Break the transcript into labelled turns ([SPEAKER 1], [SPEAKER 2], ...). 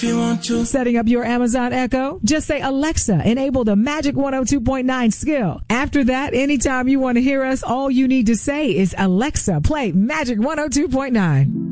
[SPEAKER 1] Setting up your Amazon Echo? Just say, Alexa, enable the Magic 102.9 skill. After that, anytime you want to hear us, all you need to say is, Alexa, play Magic 102.9.